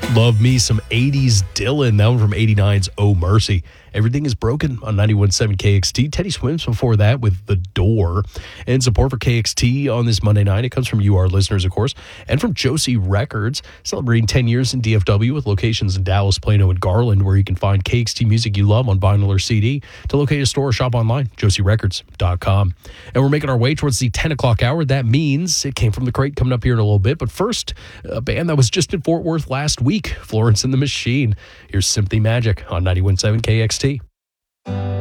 Love me some 80s Dylan. That one from 89's Oh Mercy. Everything is Broken on 91.7 KXT. Teddy Swims before that with The Door. And support for KXT on this Monday night. It comes from you, our listeners, of course, and from Josie Records, celebrating 10 years in DFW with locations in Dallas, Plano, and Garland, where you can find KXT music you love on vinyl or CD. To locate a store or shop online, josierecords.com. And we're making our way towards the 10 o'clock hour. That means It Came From the Crate coming up here in a little bit. But first, a band that was just in Fort Worth last week, Florence and the Machine. Here's Sympathy Magic on 91.7 KXT.